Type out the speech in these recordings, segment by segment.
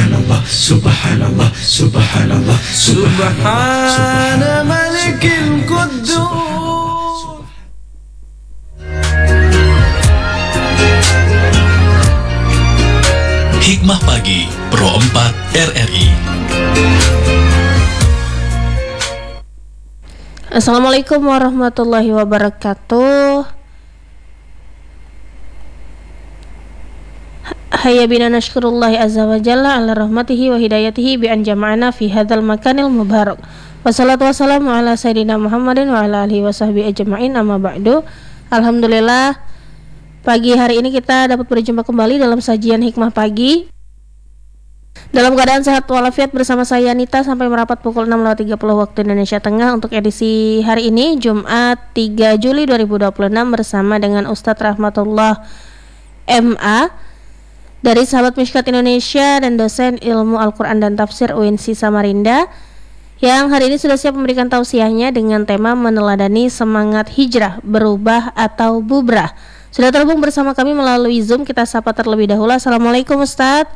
Subhanallah, Subhanallah, Subhanallah, Subhana Malikil Quddus. Hikmah Pagi Pro 4 RRI. Assalamualaikum warahmatullahi wabarakatuh. Hayya bina nashkurullahi azza wa jalla ala rahmatihi wa hidayatihi bi an jama'ana fi hadzal makanil mubarak. Wassalatu wassalamu ala sayyidina Muhammadin wa ala alihi wa sahbihi ajma'in, amma ba'du. Alhamdulillah, pagi hari ini kita dapat berjumpa kembali dalam sajian Hikmah Pagi dalam keadaan sehat walafiat bersama saya Nita sampai merapat pukul 6.30 waktu Indonesia Tengah untuk edisi hari ini Jumat 3 Juli 2026 bersama dengan Ustadz Rahmatullah MA dari Sahabat Mishkat Indonesia dan dosen ilmu Al-Quran dan Tafsir UNC Samarinda, yang hari ini sudah siap memberikan tausiahnya dengan tema meneladani semangat hijrah, berubah atau bubrah. Sudah terhubung bersama kami melalui Zoom, kita sapa terlebih dahulu. Assalamualaikum Ustadz.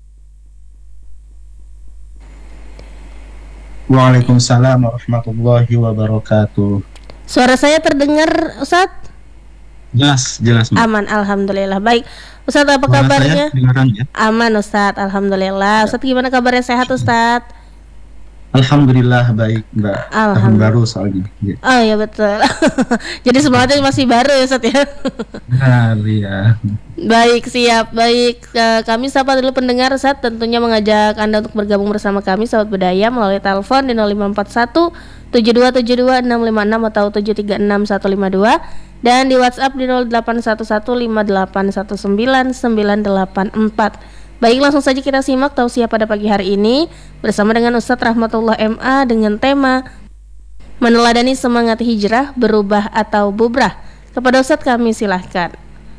Waalaikumsalam warahmatullahi wabarakatuh. Suara saya terdengar Ustadz? Jelas Mbak. Aman, alhamdulillah. Baik Ustadz, apa Suara kabarnya? saya dengaran ya? Aman Ustadz, alhamdulillah. Ustadz, gimana kabarnya, sehat Ustadz? Alhamdulillah baik Mbak. Tahun baru soalnya ya. Oh ya betul. Jadi semangatnya masih baru ya Ustadz ya. Benar ya. Baik, siap. Baik, kami sapa dulu pendengar Ustadz, tentunya mengajak Anda untuk bergabung bersama kami Sahabat Budaya melalui telepon di 0541 7272 656 atau 736 152 dan di WhatsApp di 0811 5819 984. Baik, langsung saja kita simak tausiah pada pagi hari ini bersama dengan Ustadz Rahmatullah MA dengan tema meneladani semangat hijrah, berubah atau bubrah. Kepada Ustadz kami silahkan.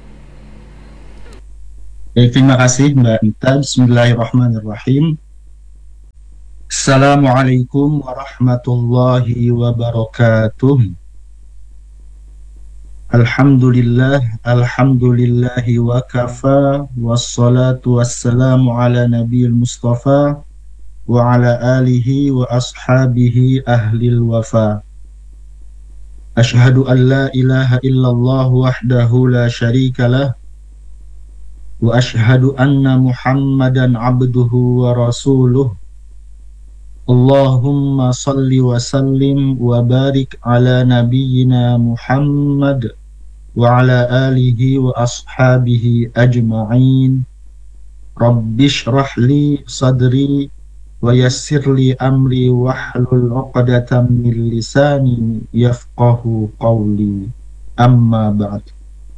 Baik, terima kasih Mbak Nita. Bismillahirrahmanirrahim. Assalamualaikum warahmatullahi wabarakatuh. Alhamdulillahi wa kafa, wassalatu wassalamu ala nabiyil mustafa wa ala alihi wa ashabihi ahlil wafa. Ashhadu an la ilaha illallah wahdahu la syarika lah wa ashhadu anna muhammadan abduhu wa rasuluh. Allahumma salli wa sallim wa barik ala nabiyyina Muhammad wa ala alihi wa ashabihi ajma'in. Rabbi shrah li sadri wa yassir li amri wahlul 'uqdatam min lisani yafqahu qawli. Amma ba'd.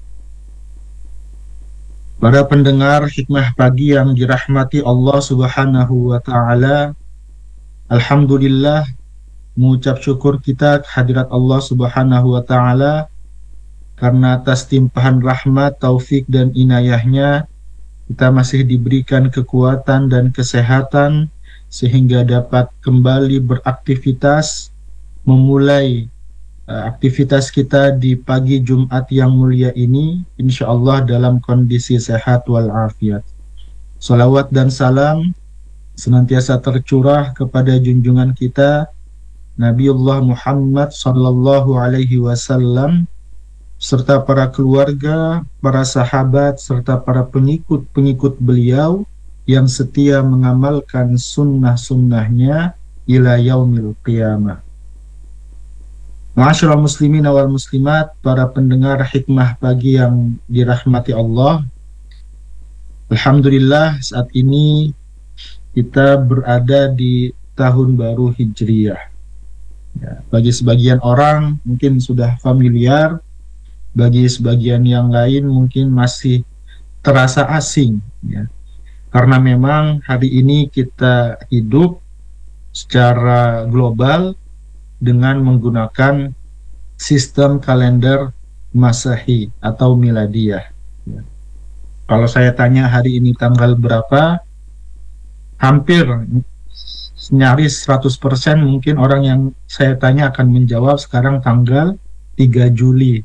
Para pendengar Hikmah Pagi yang dirahmati Allah Subhanahu wa taala, alhamdulillah, mengucap syukur kita kehadirat Allah Subhanahu wa taala karena atas timpahan rahmat, taufik dan inayahnya kita masih diberikan kekuatan dan kesehatan sehingga dapat kembali beraktivitas, memulai aktivitas kita di pagi Jumat yang mulia ini insyaallah dalam kondisi sehat walafiat. Salawat dan salam senantiasa tercurah kepada junjungan kita Nabiullah Muhammad sallallahu alaihi wasallam serta para keluarga, para sahabat serta para pengikut beliau yang setia mengamalkan sunnah-sunnahnya ila yaumil qiyamah. Ma'asyiral muslimin wal muslimat, para pendengar Hikmah Pagi yang dirahmati Allah, alhamdulillah saat ini kita berada di tahun baru Hijriyah. Ya, bagi sebagian orang mungkin sudah familiar, bagi sebagian yang lain mungkin masih terasa asing, ya. Karena memang hari ini kita hidup secara global dengan menggunakan sistem kalender Masehi atau Miladiyah. Ya. Kalau saya tanya hari ini tanggal berapa, hampir nyaris 100% mungkin orang yang saya tanya akan menjawab sekarang tanggal 3 Juli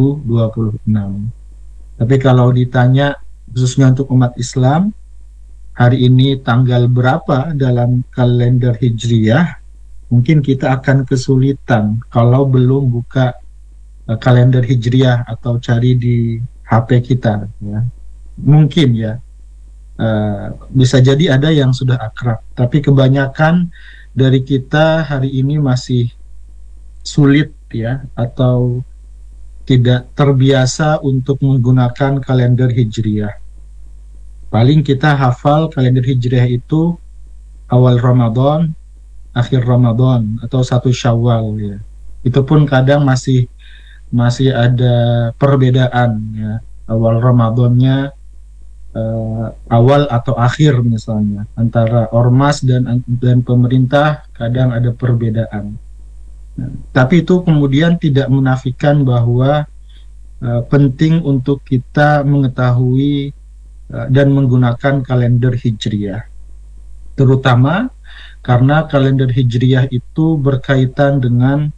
2026. Tapi kalau ditanya khususnya untuk umat Islam, hari ini tanggal berapa dalam kalender Hijriyah, mungkin kita akan kesulitan kalau belum buka kalender Hijriyah atau cari di HP kita, ya. Mungkin ya, bisa jadi ada yang sudah akrab, tapi kebanyakan dari kita hari ini masih sulit ya, atau tidak terbiasa untuk menggunakan kalender Hijriyah. Paling kita hafal kalender Hijriyah itu awal Ramadan, akhir Ramadan, atau 1 Syawal ya. Itu pun kadang masih ada perbedaan ya. Awal Ramadannya awal atau akhir misalnya, antara ormas dan pemerintah kadang ada perbedaan. Nah, tapi itu kemudian tidak menafikan bahwa penting untuk kita mengetahui dan menggunakan kalender Hijriyah, terutama karena kalender Hijriyah itu berkaitan dengan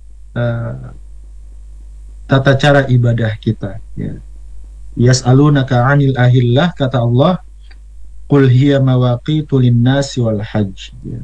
tata cara ibadah kita ya. Yas'alunaka 'anil ahillah, kata Allah, qul hiya mawaqitu lin-nasi wal hajj ya.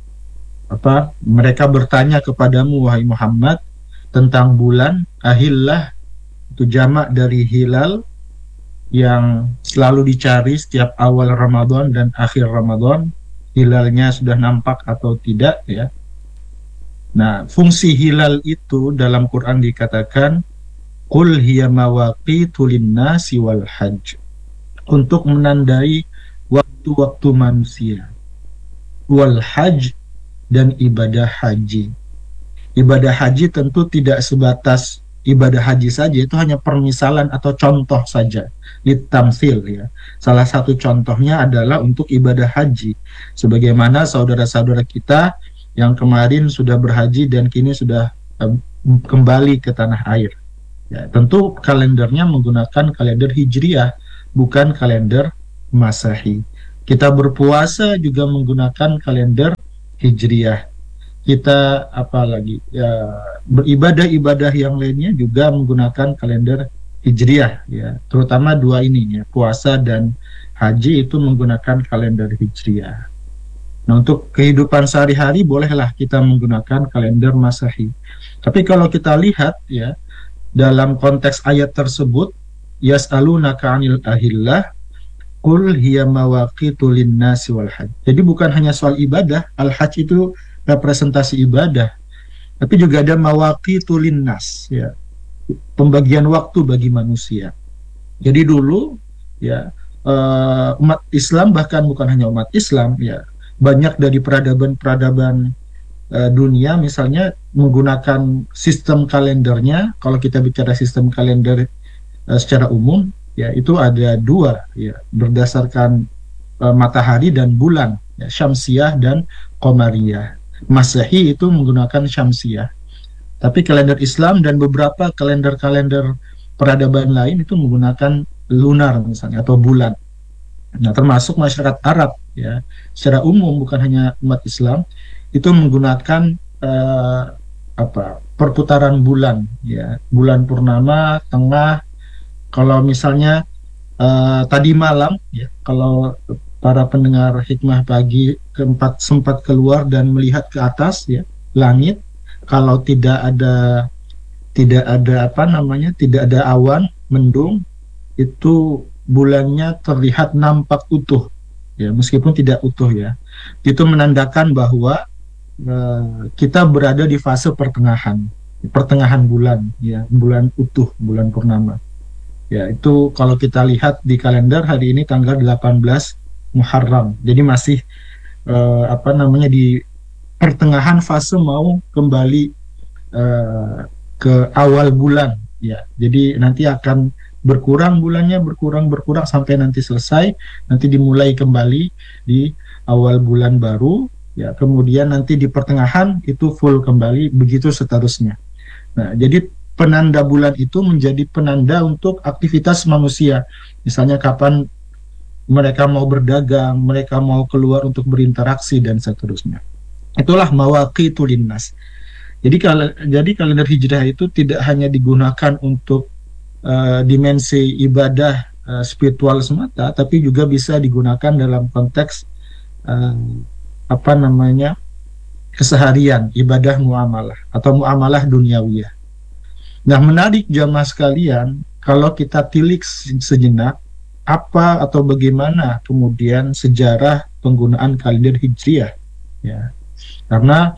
Mereka bertanya kepadamu wahai Muhammad tentang bulan ahillah, itu jamak dari hilal yang selalu dicari setiap awal Ramadan dan akhir Ramadan, hilalnya sudah nampak atau tidak ya. Nah, fungsi hilal itu dalam Quran dikatakan qul hiya mawaqitu lin-nasi wal hajj, untuk menandai waktu-waktu manusia, wal hajj, dan ibadah haji. Ibadah haji tentu tidak sebatas ibadah haji saja, itu hanya permisalan atau contoh saja, litamsil ya. Salah satu contohnya adalah untuk ibadah haji, sebagaimana saudara-saudara kita yang kemarin sudah berhaji dan kini sudah kembali ke tanah air. Ya, tentu kalendernya menggunakan kalender Hijriyah, bukan kalender Masehi. Kita berpuasa juga menggunakan kalender Hijriyah. Kita beribadah-ibadah yang lainnya juga menggunakan kalender Hijriyah ya. Terutama dua ini ya, puasa dan haji itu menggunakan kalender Hijriyah. Nah, untuk kehidupan sehari-hari bolehlah kita menggunakan kalender Masehi. Tapi kalau kita lihat ya, dalam konteks ayat tersebut, yas'alunaka 'anil ahillah qul hiya mawaqitu lin-nasi wal hajj. Jadi bukan hanya soal ibadah, al-hajj itu representasi ibadah, tapi juga ada mawaqitu lin-nas ya, pembagian waktu bagi manusia. Jadi dulu ya, umat Islam, bahkan bukan hanya umat Islam ya, banyak dari peradaban-peradaban dunia misalnya menggunakan sistem kalendernya. Kalau kita bicara sistem kalender secara umum ya, itu ada dua ya, berdasarkan matahari dan bulan ya, Syamsiyah dan Qamariyah. Masehi itu menggunakan Syamsiyah, tapi kalender Islam dan beberapa kalender-kalender peradaban lain itu menggunakan lunar misalnya, atau bulan. Nah, termasuk masyarakat Arab ya, secara umum bukan hanya umat Islam, itu menggunakan perputaran bulan ya, bulan purnama, tengah. Kalau misalnya tadi malam ya, kalau para pendengar Hikmah Pagi sempat keluar dan melihat ke atas ya, langit, kalau tidak ada awan mendung, itu bulannya terlihat nampak utuh ya, meskipun tidak utuh ya. Itu menandakan bahwa kita berada di fase pertengahan bulan ya, bulan utuh, bulan purnama ya. Itu kalau kita lihat di kalender hari ini tanggal 18 Muharram, jadi masih di pertengahan fase mau kembali ke awal bulan ya. Jadi nanti akan berkurang bulannya, berkurang sampai nanti selesai, nanti dimulai kembali di awal bulan baru ya, kemudian nanti di pertengahan itu full kembali, begitu seterusnya. Nah, jadi penanda bulan itu menjadi penanda untuk aktivitas manusia, misalnya kapan mereka mau berdagang, mereka mau keluar untuk berinteraksi dan seterusnya. Itulah mawaqitu linnas. Jadi kalender Hijriyah itu tidak hanya digunakan untuk dimensi ibadah spiritual semata, tapi juga bisa digunakan dalam konteks eh, apa namanya keseharian, ibadah muamalah atau muamalah duniawiyah. Nah, menarik jamaah sekalian, kalau kita tilik sejenak, apa atau bagaimana kemudian sejarah penggunaan kalender Hijriah, ya. Karena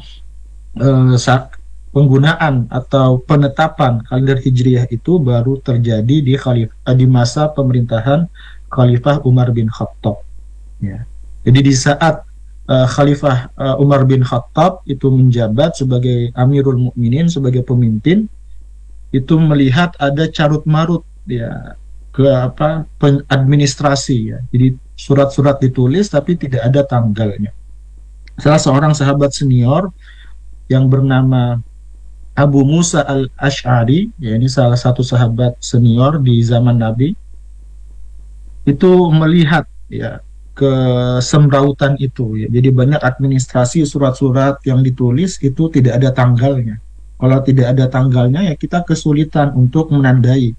penggunaan atau penetapan kalender Hijriah itu baru terjadi di masa pemerintahan Khalifah Umar bin Khattab, ya. Jadi di saat Khalifah Umar bin Khattab itu menjabat sebagai Amirul Mukminin, sebagai pemimpin, itu melihat ada carut marut, ya, ke administrasi, ya. Jadi surat-surat ditulis tapi tidak ada tanggalnya. Salah seorang sahabat senior yang bernama Abu Musa al-Ash'ari, ya, ini salah satu sahabat senior di zaman Nabi, itu melihat, ya, kesemrautan itu, ya. Jadi banyak administrasi, surat-surat yang ditulis itu tidak ada tanggalnya. Kalau tidak ada tanggalnya, ya kita kesulitan untuk menandai.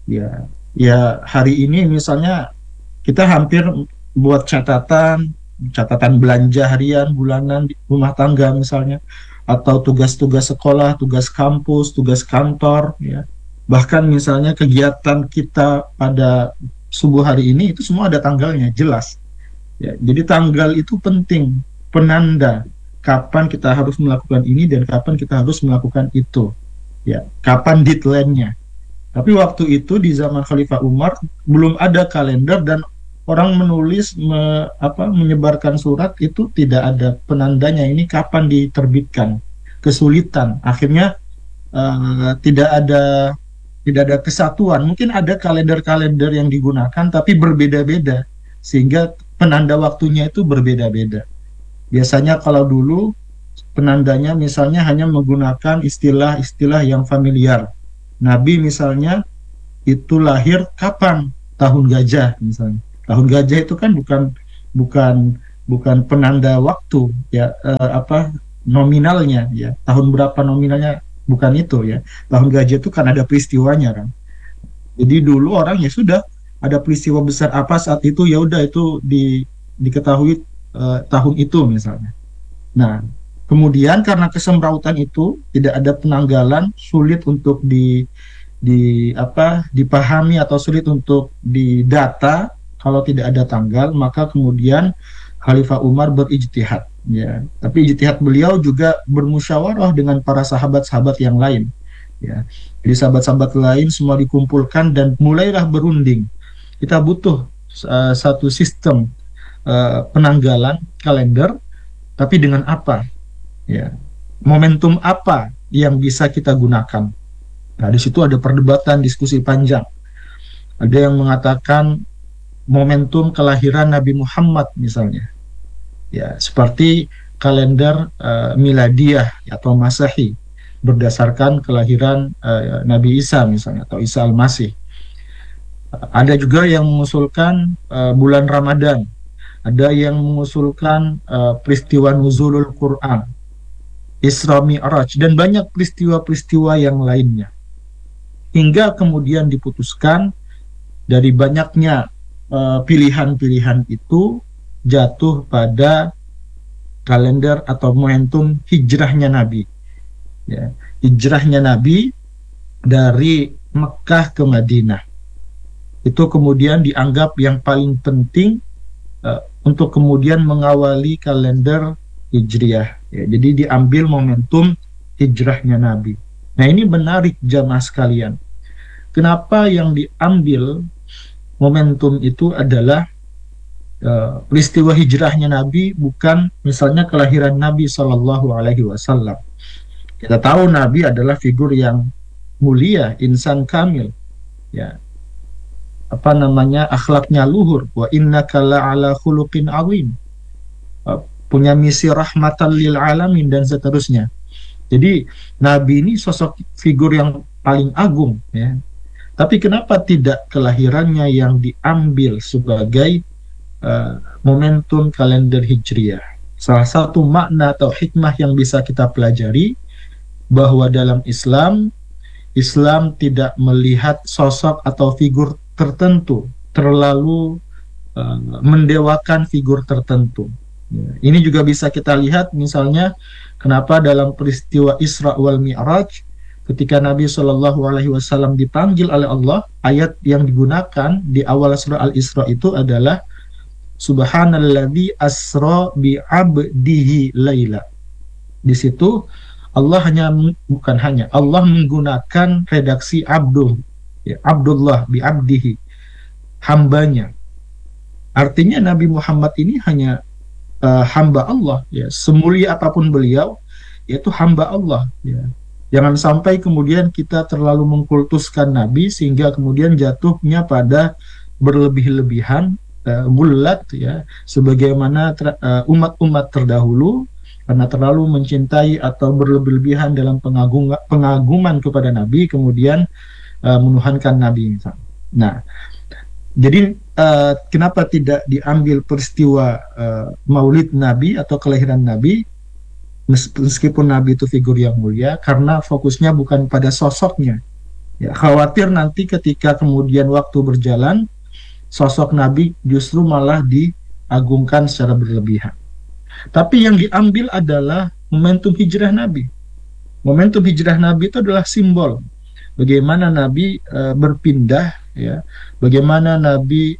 Ya hari ini misalnya kita hampir buat catatan belanja harian, bulanan, rumah tangga misalnya, atau tugas-tugas sekolah, tugas kampus, tugas kantor, ya. Bahkan misalnya kegiatan kita pada subuh hari ini itu semua ada tanggalnya, jelas. Ya, jadi tanggal itu penting, penanda kapan kita harus melakukan ini dan kapan kita harus melakukan itu, ya, kapan deadline-nya. Tapi waktu itu di zaman Khalifah Umar belum ada kalender dan orang menulis menyebarkan surat itu tidak ada penandanya, ini kapan diterbitkan, kesulitan. Akhirnya tidak ada kesatuan. Mungkin ada kalender-kalender yang digunakan tapi berbeda-beda sehingga penanda waktunya itu berbeda-beda. Biasanya kalau dulu penandanya misalnya hanya menggunakan istilah-istilah yang familiar. Nabi misalnya itu lahir kapan? Tahun gajah misalnya. Tahun gajah itu kan bukan penanda waktu, ya, nominalnya, ya. Tahun berapa nominalnya bukan itu, ya. Tahun gajah itu kan ada peristiwanya kan. Jadi dulu orang ya sudah ada peristiwa besar apa saat itu, ya udah itu diketahui tahun itu misalnya. Nah, kemudian karena kesemrautan itu tidak ada penanggalan, sulit untuk dipahami atau sulit untuk didata kalau tidak ada tanggal, maka kemudian Khalifah Umar berijtihad, ya. Tapi ijtihad beliau juga bermusyawarah dengan para sahabat-sahabat yang lain, ya. Jadi sahabat-sahabat lain semua dikumpulkan dan mulailah berunding. Kita butuh satu sistem penanggalan kalender, tapi dengan apa, ya, momentum apa yang bisa kita gunakan. Nah, di situ ada perdebatan, diskusi panjang. Ada yang mengatakan momentum kelahiran Nabi Muhammad misalnya, ya, seperti kalender miladiyah atau Masehi berdasarkan kelahiran Nabi Isa misalnya, atau Isa al-Masih. Ada juga yang mengusulkan bulan Ramadan. Ada yang mengusulkan peristiwa nuzulul Quran, Isra Mi'raj, dan banyak peristiwa-peristiwa yang lainnya. Hingga kemudian diputuskan dari banyaknya pilihan-pilihan itu jatuh pada kalender atau momentum hijrahnya Nabi, ya. Hijrahnya Nabi dari Mekah ke Madinah. Itu kemudian dianggap yang paling penting untuk kemudian mengawali kalender Hijriah, ya. Jadi diambil momentum hijrahnya Nabi. Nah, ini menarik jamaah sekalian. Kenapa yang diambil momentum itu adalah peristiwa hijrahnya Nabi, bukan misalnya kelahiran Nabi Shallallahu Alaihi Wasallam. Kita tahu Nabi adalah figur yang mulia, insan kamil, ya. Akhlaknya luhur, wa innaka la'ala khuluqin azim, punya misi rahmatan lil alamin, dan seterusnya. Jadi Nabi ini sosok figur yang paling agung, ya. Tapi kenapa tidak kelahirannya yang diambil sebagai momentum kalender Hijriah? Salah satu makna atau hikmah yang bisa kita pelajari bahwa dalam Islam tidak melihat sosok atau figur tertentu terlalu mendewakan figur tertentu. Ya, ini juga bisa kita lihat misalnya kenapa dalam peristiwa Isra wal Mi'raj ketika Nabi Shallallahu Alaihi Wasallam dipanggil oleh Allah, ayat yang digunakan di awal surah Al-Isra itu adalah Subhanalladzi asra bi 'abdihi laila. Di situ Allah Allah menggunakan redaksi abduh, ya, Abdullah bi 'abdihi, hambanya. Artinya Nabi Muhammad ini hanya hamba Allah, ya, semulia apapun beliau, yaitu hamba Allah, ya. Jangan sampai kemudian kita terlalu mengkultuskan Nabi sehingga kemudian jatuhnya pada berlebih-lebihan, gulat, ya, sebagaimana umat-umat terdahulu karena terlalu mencintai atau berlebih-lebihan dalam pengaguman kepada Nabi, kemudian menuhankan Nabi misalnya. Nah, jadi kenapa tidak diambil peristiwa Maulid Nabi atau kelahiran Nabi, meskipun Nabi itu figur yang mulia, karena fokusnya bukan pada sosoknya. Ya, khawatir nanti ketika kemudian waktu berjalan, sosok Nabi justru malah diagungkan secara berlebihan. Tapi yang diambil adalah momentum hijrah Nabi. Momentum hijrah Nabi itu adalah simbol bagaimana Nabi berpindah, ya, bagaimana Nabi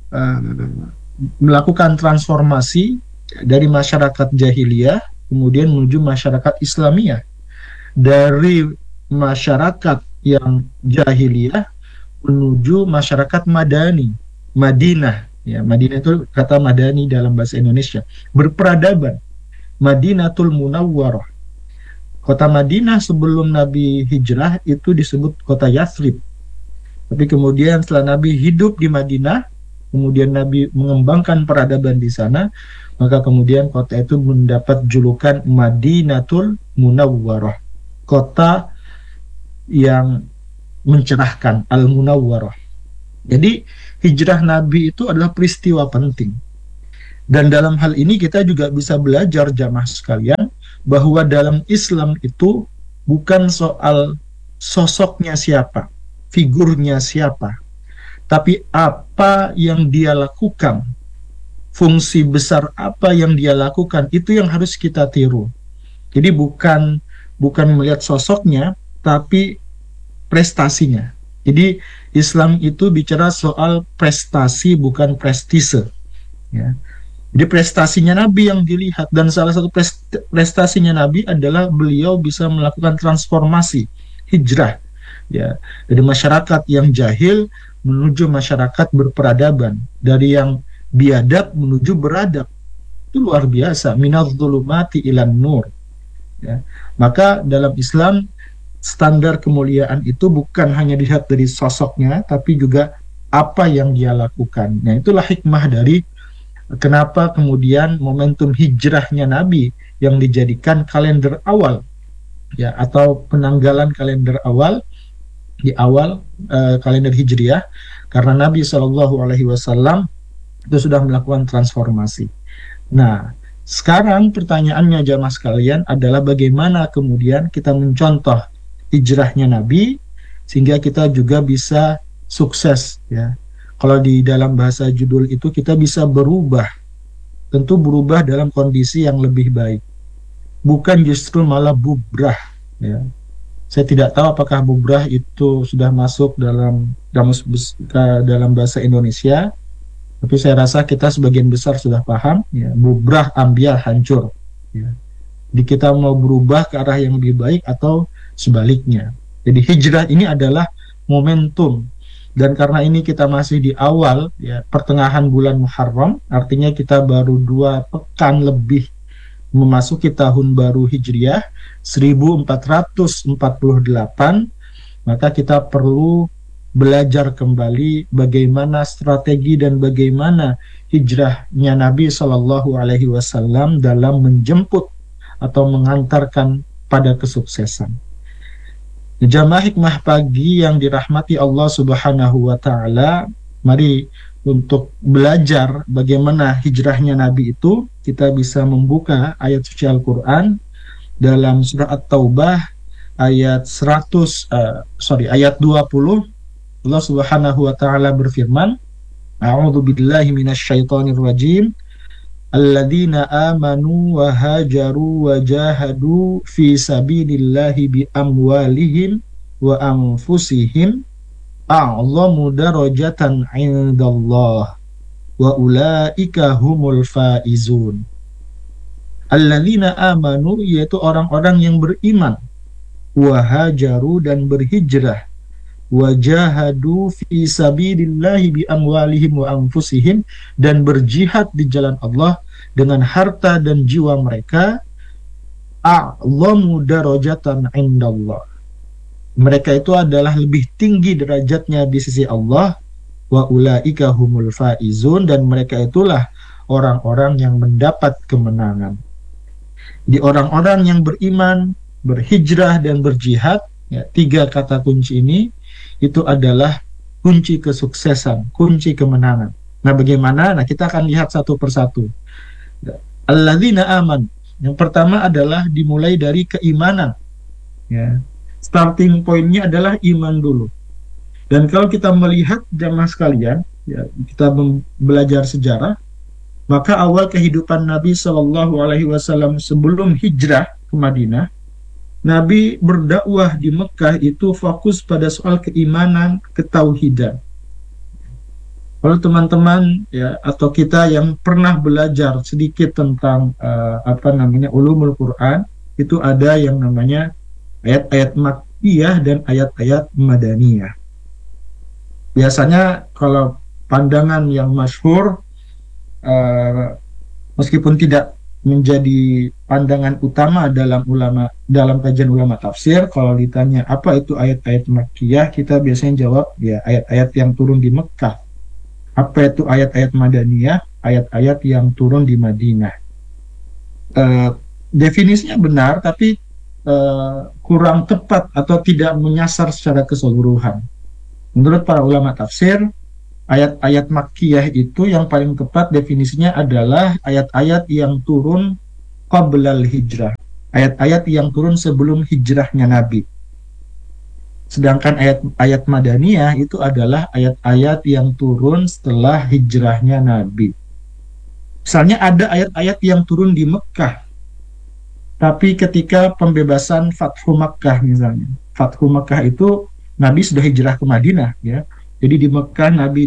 melakukan transformasi dari masyarakat jahiliyah kemudian menuju masyarakat Islamiyah, dari masyarakat yang jahiliyah menuju masyarakat Madani, Madinah, ya, Madinah itu kata Madani dalam bahasa Indonesia, berperadaban, Madinatul Munawwarah. Kota Madinah sebelum Nabi hijrah itu disebut kota Yathrib. Tapi kemudian setelah Nabi hidup di Madinah, kemudian Nabi mengembangkan peradaban di sana, maka kemudian kota itu mendapat julukan Madinatul Munawwarah, kota yang mencerahkan, Al-Munawwarah. Jadi hijrah Nabi itu adalah peristiwa penting. Dan dalam hal ini kita juga bisa belajar jamaah sekalian bahwa dalam Islam itu bukan soal sosoknya siapa, figurnya siapa, tapi apa yang dia lakukan, fungsi besar apa yang dia lakukan, itu yang harus kita tiru. Jadi bukan melihat sosoknya, tapi prestasinya. Jadi Islam itu bicara soal prestasi, bukan prestise, ya. Jadi prestasinya Nabi yang dilihat, dan salah satu prestasinya Nabi adalah beliau bisa melakukan transformasi, hijrah, ya, dari masyarakat yang jahil menuju masyarakat berperadaban, dari yang biadab menuju beradab. Itu luar biasa, minadz dzulumati ilan nur, ya. Maka dalam Islam standar kemuliaan itu bukan hanya dilihat dari sosoknya, tapi juga apa yang dia lakukan. Nah, itulah hikmah dari kenapa kemudian momentum hijrahnya Nabi yang dijadikan kalender awal, ya, atau penanggalan kalender awal di awal kalender Hijriah, karena Nabi Shallallahu Alaihi Wasallam itu sudah melakukan transformasi. Nah, sekarang pertanyaannya jamaah sekalian adalah bagaimana kemudian kita mencontoh hijrahnya Nabi sehingga kita juga bisa sukses, ya. Kalau di dalam bahasa judul itu kita bisa berubah, tentu berubah dalam kondisi yang lebih baik, bukan justru malah bubrah, ya. Saya tidak tahu apakah bubrah itu sudah masuk dalam bahasa Indonesia, tapi saya rasa kita sebagian besar sudah paham, ya, bubrah ambiar hancur, ya. Jadi kita mau berubah ke arah yang lebih baik atau sebaliknya. Jadi hijrah ini adalah momentum. Dan karena ini kita masih di awal, ya, pertengahan bulan Muharram, artinya kita baru 2 pekan lebih memasuki tahun baru Hijriah 1448, maka kita perlu belajar kembali bagaimana strategi dan bagaimana hijrahnya Nabi Shallallahu Alaihi Wasallam dalam menjemput atau mengantarkan pada kesuksesan. Jamaah hikmah pagi yang dirahmati Allah Subhanahu wa Ta'ala, mari untuk belajar bagaimana hijrahnya Nabi itu, kita bisa membuka ayat suci Al-Quran dalam surah At-Taubah ayat 20. Allah Subhanahu wa Ta'ala berfirman, A'udzu billahi minasyaitonir rajim. Alladzina amanu wa hajaru wa jahadu fi sabilillahi bi amwalihim wa anfusihim a'zamu darajatan 'indallah wa ulaika humul faizun. Alladzina amanu, yaitu orang-orang yang beriman, wa hajaru, dan berhijrah, wa jahadu fi sabilillahi bi amwalihim wa anfusihim, dan berjihad di jalan Allah dengan harta dan jiwa mereka, a'zamu darajatan 'indallah. Mereka itu adalah lebih tinggi derajatnya di sisi Allah, wa ulaika humul faizun, dan mereka itulah orang-orang yang mendapat kemenangan. Di orang-orang yang beriman, berhijrah, dan berjihad, ya, 3 kata kunci ini itu adalah kunci kesuksesan, kunci kemenangan. Nah, bagaimana? Nah, kita akan lihat satu persatu. Alladzina aman. Yang pertama adalah dimulai dari keimanan. Ya. Starting point-nya adalah iman dulu. Dan kalau kita melihat jamaah sekalian, ya, kita belajar sejarah, maka awal kehidupan Nabi Shallallahu Alaihi Wasallam sebelum hijrah ke Madinah, Nabi berdakwah di Mekah itu fokus pada soal keimanan, ketauhidan. Kalau teman-teman, ya, atau kita yang pernah belajar sedikit tentang ulumul Quran, itu ada yang namanya ayat-ayat Makkiyah dan ayat-ayat Madaniyah. Biasanya kalau pandangan yang masyhur, meskipun tidak menjadi pandangan utama dalam kajian ulama tafsir, kalau ditanya apa itu ayat-ayat Makkiyah, kita biasanya jawab ya ayat-ayat yang turun di Mekah. Apa itu ayat-ayat Madaniyah? Ayat-ayat yang turun di Madinah. Definisinya benar, tapi kurang tepat atau tidak menyasar secara keseluruhan. Menurut para ulama tafsir, ayat-ayat Makkiyah itu yang paling tepat definisinya adalah ayat-ayat yang turun qablal hijrah, ayat-ayat yang turun sebelum hijrahnya Nabi. Sedangkan ayat-ayat Madaniyah itu adalah ayat-ayat yang turun setelah hijrahnya Nabi. Misalnya ada ayat-ayat yang turun di Mekah, tapi ketika pembebasan Fathu Makkah misalnya. Fathu Makkah itu Nabi sudah hijrah ke Madinah, ya. Jadi di Mekah Nabi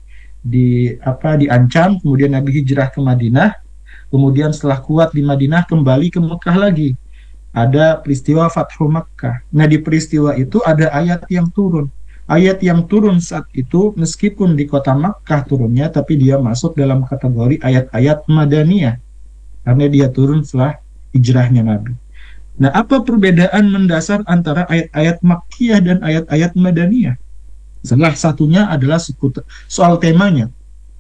diancam, kemudian Nabi hijrah ke Madinah, kemudian setelah kuat di Madinah kembali ke Mekah lagi. Ada peristiwa Fathu Makkah. Nah, di peristiwa itu ada ayat yang turun. Ayat yang turun saat itu meskipun di kota Makkah turunnya, tapi dia masuk dalam kategori ayat-ayat Madaniyah karena dia turun setelah hijrahnya Nabi. Nah, apa perbedaan mendasar antara ayat-ayat Makkiyah dan ayat-ayat Madaniyah? Salah satunya adalah soal temanya.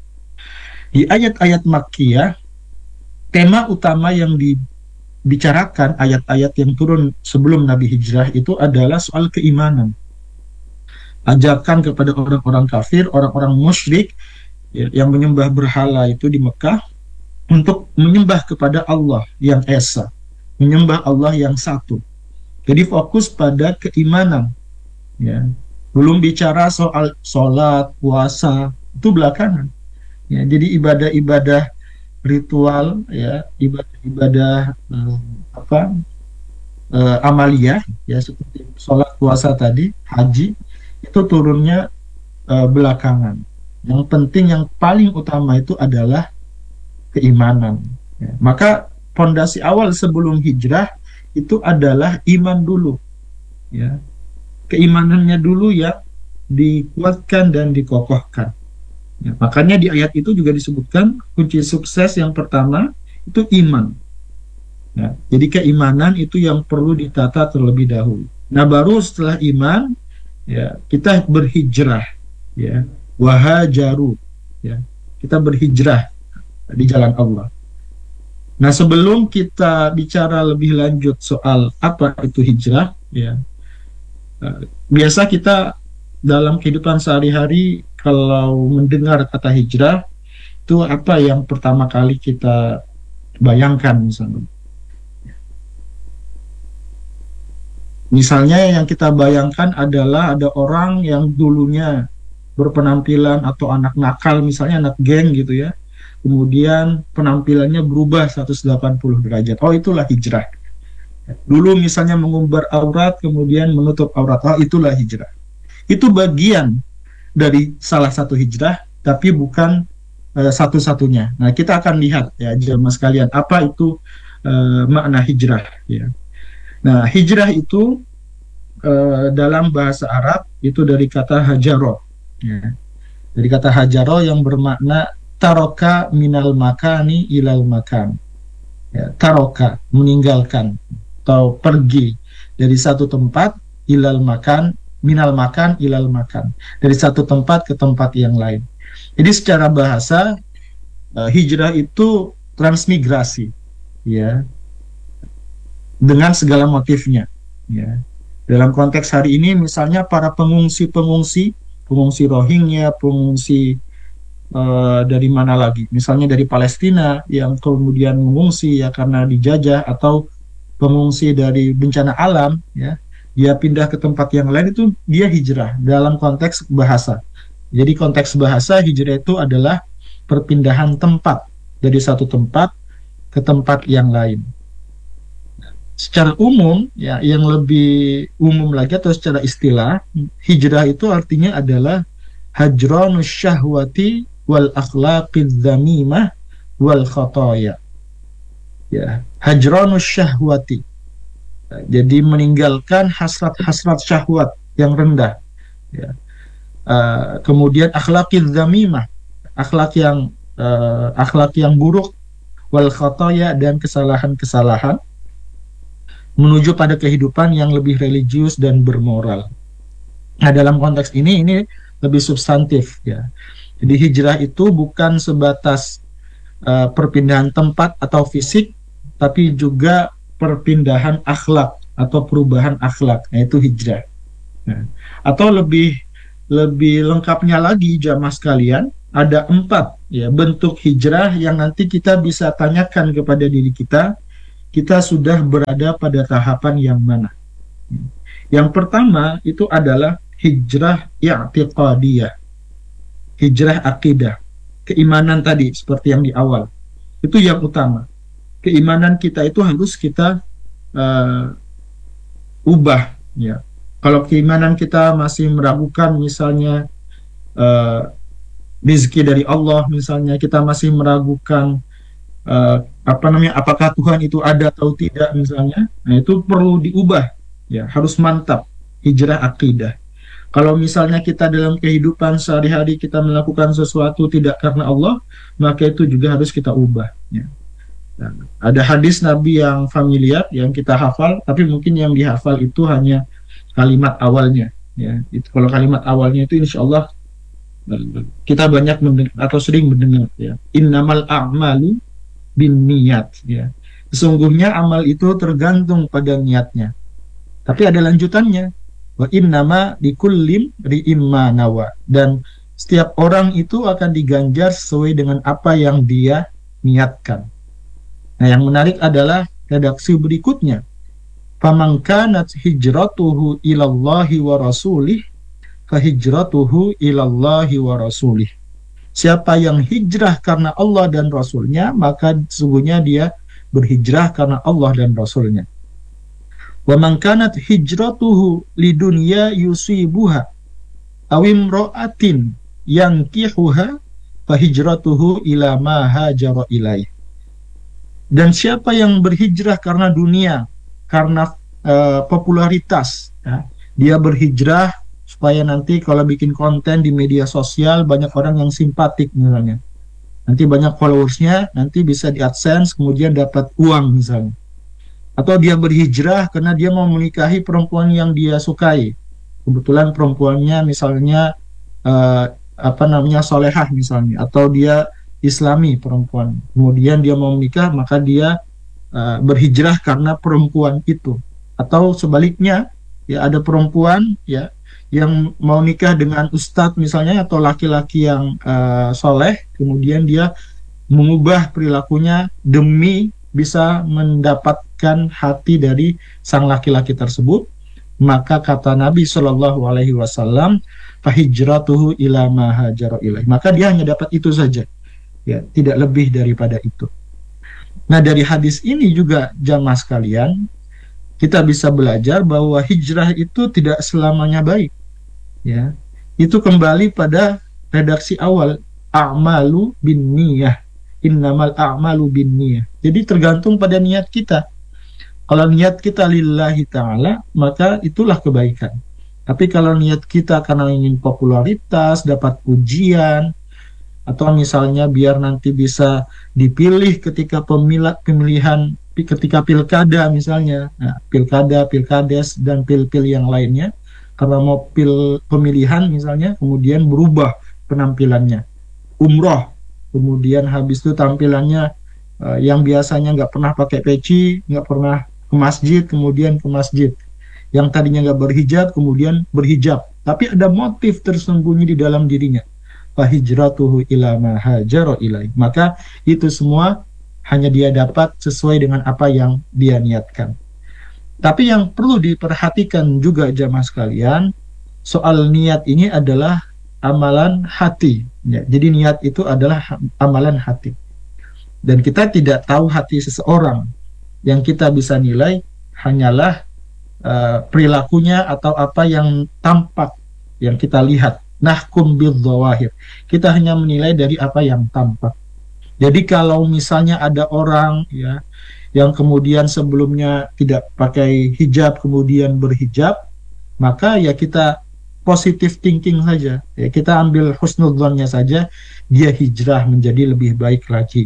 Di ayat-ayat Makkiyah, tema utama yang dibicarakan ayat-ayat yang turun sebelum Nabi hijrah itu adalah soal keimanan. Ajakan kepada orang-orang kafir, orang-orang musyrik yang menyembah berhala itu di Mekah untuk menyembah kepada Allah yang esa, menyembah Allah yang satu. Jadi fokus pada keimanan, ya. Belum bicara soal sholat, puasa, itu belakangan. Ya, jadi ibadah-ibadah ritual, ya, ibadah-ibadah amaliyah, ya, seperti sholat, puasa tadi, haji, itu turunnya belakangan. Yang penting, yang paling utama itu adalah keimanan. Ya. Maka fondasi awal sebelum hijrah itu adalah iman dulu, ya. Keimanannya dulu yang dikuatkan dan dikokohkan. Ya, makanya di ayat itu juga disebutkan kunci sukses yang pertama itu iman. Ya, jadi keimanan itu yang perlu ditata terlebih dahulu. Nah, baru setelah iman, ya, kita berhijrah, ya, wahajaru, ya, kita berhijrah di jalan Allah. Nah, sebelum kita bicara lebih lanjut soal apa itu hijrah, ya, biasa kita dalam kehidupan sehari-hari kalau mendengar kata hijrah itu apa yang pertama kali kita bayangkan misalnya yang kita bayangkan adalah ada orang yang dulunya berpenampilan atau anak nakal misalnya anak geng gitu ya, kemudian penampilannya berubah 180 derajat, oh itulah hijrah. Dulu misalnya mengumbar aurat kemudian menutup aurat, oh itulah hijrah. Itu bagian dari salah satu hijrah, tapi bukan satu-satunya. Nah, kita akan lihat ya jemaah sekalian apa itu makna hijrah ya. Nah, hijrah itu dalam bahasa Arab itu dari kata hajaro ya. Dari kata hajaro yang bermakna taroka minal makani ilal makan ya, taroka meninggalkan atau pergi dari satu tempat ilal makan, minal makan ilal makan, dari satu tempat ke tempat yang lain. Jadi secara bahasa hijrah itu transmigrasi ya, dengan segala motifnya ya. Dalam konteks hari ini misalnya para pengungsi Rohingya, pengungsi dari mana lagi, misalnya dari Palestina yang kemudian mengungsi ya karena dijajah, atau pengungsi dari bencana alam ya, dia pindah ke tempat yang lain, itu dia hijrah dalam konteks bahasa. Jadi konteks bahasa hijrah itu adalah perpindahan tempat dari satu tempat ke tempat yang lain. Secara umum ya, yang lebih umum lagi atau secara istilah, hijrah itu artinya adalah hajranus syahwati wal akhlaqiz zamimah wal khataya. Ya, hajranus syahwati. Jadi meninggalkan hasrat-hasrat syahwat yang rendah. Ya. Kemudian akhlaqiz zamimah, akhlak yang buruk, wal khataya, dan kesalahan-kesalahan, menuju pada kehidupan yang lebih religius dan bermoral. Nah, dalam konteks ini lebih substantif ya. Jadi hijrah itu bukan sebatas perpindahan tempat atau fisik, tapi juga perpindahan akhlak atau perubahan akhlak. Nah, itu hijrah. Nah, atau lebih lengkapnya lagi jamaah sekalian, ada 4 ya bentuk hijrah yang nanti kita bisa tanyakan kepada diri kita sudah berada pada tahapan yang mana. Yang pertama itu adalah hijrah i'tiqadiyah, hijrah akidah, keimanan tadi seperti yang di awal. Itu yang utama. Keimanan kita itu harus kita ubah ya. Kalau keimanan kita masih meragukan, misalnya rezeki dari Allah, misalnya kita masih meragukan apakah Tuhan itu ada atau tidak misalnya, nah itu perlu diubah ya, harus mantap, hijrah akidah. Kalau misalnya kita dalam kehidupan sehari-hari kita melakukan sesuatu tidak karena Allah, maka itu juga harus kita ubah ya. Nah, ada hadis Nabi yang familiar yang kita hafal, tapi mungkin yang dihafal itu hanya kalimat awalnya ya. Itu kalau kalimat awalnya itu insya Allah kita banyak mendengar atau sering mendengar ya, innamal a'malu bin niat ya. Sesungguhnya amal itu tergantung pada niatnya. Tapi ada lanjutannya, wa innama likullim ri'imma nawa, dan setiap orang itu akan diganjar sesuai dengan apa yang dia niatkan. Nah, yang menarik adalah redaksi berikutnya, faman kanat hijratuhu ilallahi wa rasulih fa hijratuhu ilallahi wa rasulih. Siapa yang hijrah karena Allah dan Rasulnya, maka sesungguhnya dia berhijrah karena Allah dan Rasulnya. Wa man kanat hijratuhu lidunya yusibuha aw imra'atin yankihuha fa hijratuhu ila ma hajara ilaih. Dan siapa yang berhijrah karena dunia, karena popularitas ya, dia berhijrah supaya nanti kalau bikin konten di media sosial banyak orang yang simpatik misalnya, nanti banyak followersnya, nanti bisa di AdSense, kemudian dapat uang misalnya. Atau dia berhijrah karena dia mau menikahi perempuan yang dia sukai, kebetulan perempuannya misalnya solehah misalnya, atau dia Islami perempuan, kemudian dia mau menikah, maka dia berhijrah karena perempuan itu. Atau sebaliknya ya, ada perempuan ya yang mau nikah dengan ustadz misalnya, atau laki-laki yang soleh, kemudian dia mengubah perilakunya demi bisa mendapatkan hati dari sang laki-laki tersebut, maka kata Nabi Shallallahu Alaihi Wasallam, fahijratuhu ila ma hajara ilaih. Maka dia hanya dapat itu saja, ya, tidak lebih daripada itu. Nah, dari hadis ini juga jamaah sekalian, kita bisa belajar bahwa hijrah itu tidak selamanya baik, ya. Itu kembali pada redaksi awal, a'malu bin niyah, innamal a'malu bin niyah. Jadi tergantung pada niat kita. Kalau niat kita lillahi ta'ala, maka itulah kebaikan. Tapi kalau niat kita karena ingin popularitas, dapat pujian, atau misalnya biar nanti bisa dipilih ketika pemilihan, ketika pilkada misalnya, nah, pilkada, pilkades, dan pil-pil yang lainnya, karena mau pemilihan misalnya, kemudian berubah penampilannya. Umroh, kemudian habis itu tampilannya yang biasanya nggak pernah pakai peci, nggak pernah ke masjid, kemudian ke masjid. Yang tadinya nggak berhijab, kemudian berhijab. Tapi ada motif tersembunyi di dalam dirinya. Fahijratuhu ila ma hajara ilaih. Maka itu semua hanya dia dapat sesuai dengan apa yang dia niatkan. Tapi yang perlu diperhatikan juga jamaah sekalian, soal niat ini adalah amalan hati. Ya, jadi niat itu adalah amalan hati. Dan kita tidak tahu hati seseorang. Yang kita bisa nilai hanyalah perilakunya atau apa yang tampak, yang kita lihat. Nahkum bidzawahir. Kita hanya menilai dari apa yang tampak. Jadi kalau misalnya ada orang, ya, yang kemudian sebelumnya tidak pakai hijab kemudian berhijab, maka ya kita positive thinking saja, ya, kita ambil husnudzonnya saja, dia hijrah menjadi lebih baik lagi.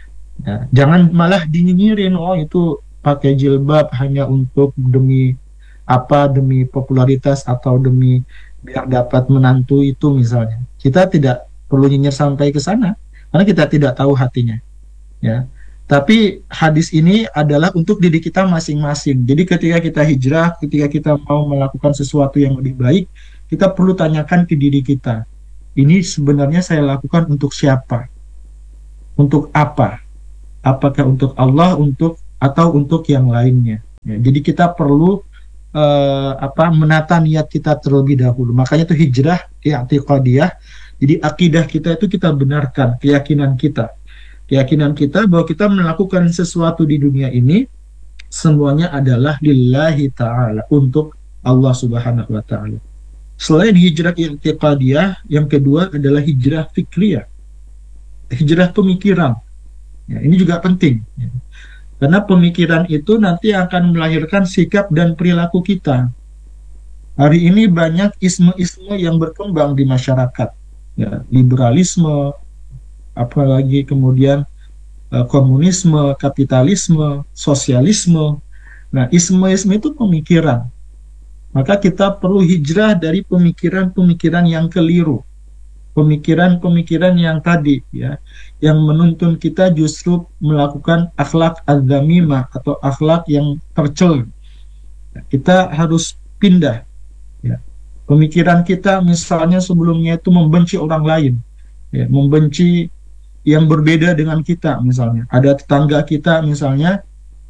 Ya, jangan malah dinyinyirin, oh itu pakai jilbab hanya untuk demi apa, demi popularitas atau demi biar dapat menantu itu misalnya. Kita tidak perlu nyinyir sampai ke sana karena kita tidak tahu hatinya, ya. Tapi hadis ini adalah untuk diri kita masing-masing. Jadi ketika kita hijrah, ketika kita mau melakukan sesuatu yang lebih baik, kita perlu tanyakan ke diri kita, ini sebenarnya saya lakukan untuk siapa? Untuk apa? Apakah untuk Allah, atau untuk yang lainnya? Ya, jadi kita perlu menata niat kita terlebih dahulu. Makanya itu hijrah i'tiqadiyah. Jadi akidah kita itu kita benarkan, keyakinan kita bahwa kita melakukan sesuatu di dunia ini semuanya adalah lillahi ta'ala, untuk Allah subhanahu wa ta'ala. Selain hijrah i'tiqadiyah, yang kedua adalah hijrah fikriyah, hijrah pemikiran. Ya, ini juga penting, ya. Karena pemikiran itu nanti akan melahirkan sikap dan perilaku kita. Hari ini banyak isme-isme yang berkembang di masyarakat, ya, liberalisme, apalagi kemudian komunisme, kapitalisme, sosialisme. Nah, isme-isme itu pemikiran. Maka kita perlu hijrah dari pemikiran-pemikiran yang keliru. Pemikiran-pemikiran yang tadi, ya, yang menuntun kita justru melakukan akhlak az-zamimah atau akhlak yang tercela. Kita harus pindah, ya. Pemikiran kita misalnya sebelumnya itu membenci orang lain, ya, membenci yang berbeda dengan kita. Misalnya ada tetangga kita misalnya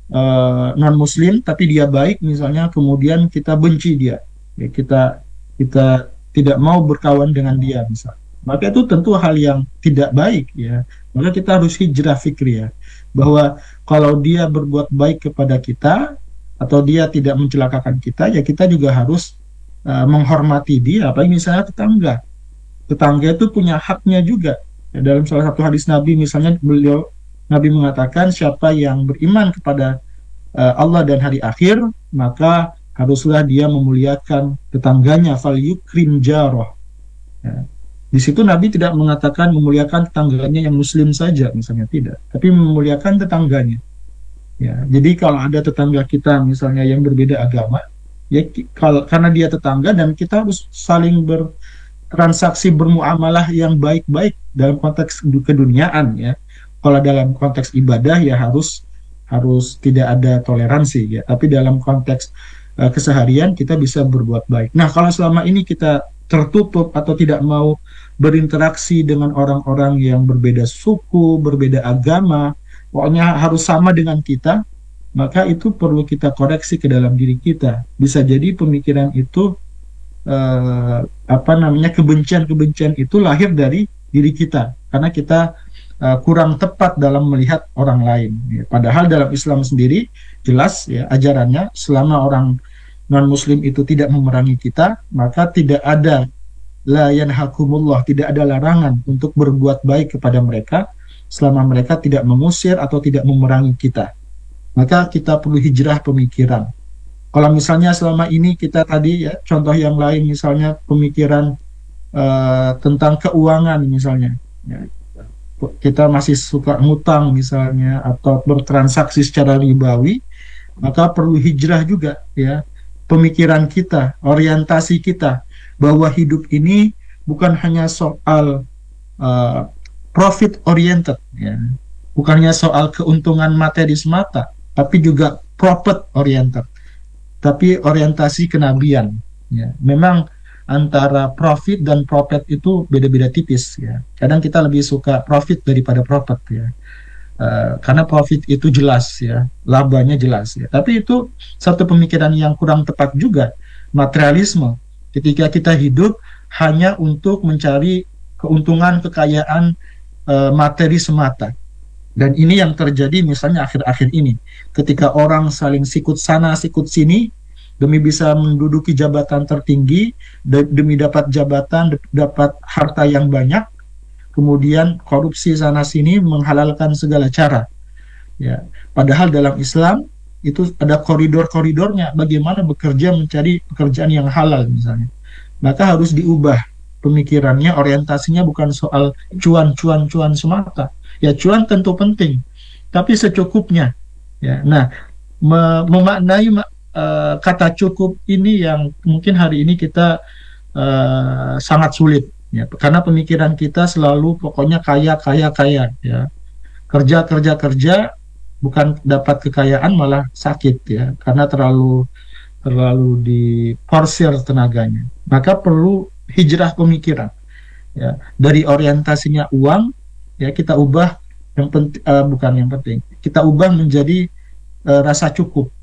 non muslim tapi dia baik misalnya, kemudian kita benci dia, ya, kita tidak mau berkawan dengan dia misalnya. Maka itu tentu hal yang tidak baik, ya. Maka kita harus hijrah fikriyah, bahwa kalau dia berbuat baik kepada kita atau dia tidak mencelakakan kita, ya kita juga harus menghormati dia. Apalagi misalnya tetangga itu punya haknya juga, ya. Dalam salah satu hadis Nabi misalnya, Nabi mengatakan siapa yang beriman kepada Allah dan hari akhir, maka haruslah dia memuliakan tetangganya, fal yukrim jaroh, ya. Di situ Nabi tidak mengatakan memuliakan tetangganya yang muslim saja misalnya, tidak, tapi memuliakan tetangganya, ya. Jadi kalau ada tetangga kita misalnya yang berbeda agama, ya karena dia tetangga dan kita harus saling bertransaksi, bermuamalah yang baik-baik dalam konteks keduniaan, ya. Kalau dalam konteks ibadah ya harus tidak ada toleransi, ya. Tapi dalam konteks keseharian kita bisa berbuat baik. Nah, kalau selama ini kita tertutup atau tidak mau berinteraksi dengan orang-orang yang berbeda suku, berbeda agama, pokoknya harus sama dengan kita, maka itu perlu kita koreksi ke dalam diri kita. Bisa jadi pemikiran itu kebencian-kebencian itu lahir dari diri kita karena kita kurang tepat dalam melihat orang lain. Ya, padahal dalam Islam sendiri jelas ya ajarannya selama orang non-Muslim itu tidak memerangi kita, maka tidak ada la yanhakumullah, tidak ada larangan untuk berbuat baik kepada mereka selama mereka tidak mengusir atau tidak memerangi kita. Maka kita perlu hijrah pemikiran. Kalau misalnya selama ini kita tadi ya contoh yang lain misalnya pemikiran tentang keuangan misalnya, ya, kita masih suka ngutang misalnya atau bertransaksi secara ribawi, maka perlu hijrah juga ya pemikiran kita, orientasi kita bahwa hidup ini bukan hanya soal profit oriented ya, bukannya soal keuntungan materi semata, tapi juga profit oriented, tapi orientasi kenabian ya. Memang antara profit dan profit itu beda-beda tipis ya. Kadang kita lebih suka profit daripada profit ya. Karena profit itu jelas ya, labanya jelas ya. Tapi itu satu pemikiran yang kurang tepat juga, materialisme. Ketika kita hidup hanya untuk mencari keuntungan, kekayaan materi semata. Dan ini yang terjadi misalnya akhir-akhir ini. Ketika orang saling sikut sana, sikut sini, demi bisa menduduki jabatan tertinggi, demi dapat jabatan, dapat harta yang banyak, kemudian korupsi sana-sini, menghalalkan segala cara. Ya, padahal dalam Islam itu ada koridor-koridornya, bagaimana bekerja mencari pekerjaan yang halal misalnya. Maka harus diubah pemikirannya, orientasinya bukan soal cuan semata. Ya cuan tentu penting, tapi secukupnya. Ya, nah memaknai kata cukup ini yang mungkin hari ini kita sangat sulit ya, karena pemikiran kita selalu pokoknya kaya ya, kerja bukan dapat kekayaan malah sakit ya, karena terlalu diporsir tenaganya. Maka perlu hijrah pemikiran ya, dari orientasinya uang ya kita ubah kita ubah menjadi rasa cukup